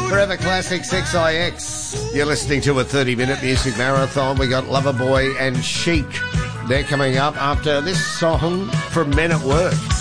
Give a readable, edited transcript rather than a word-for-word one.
Forever Classics XIX. You're listening to a 30-minute music marathon. We got Loverboy and Chic. They're coming up after this song from Men at Work.